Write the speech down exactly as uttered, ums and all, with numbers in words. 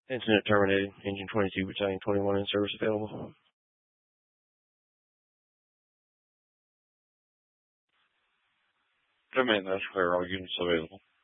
Incident terminated. Engine twenty-two, Battalion twenty-one in service available. Command, that's clear. All units available.